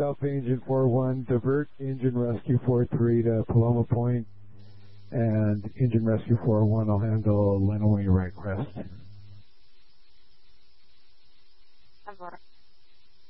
Alpha Engine 4-1, divert Engine Rescue 4-3 to Paloma Point, and Engine Rescue 4-1 will handle Lenawee right crest.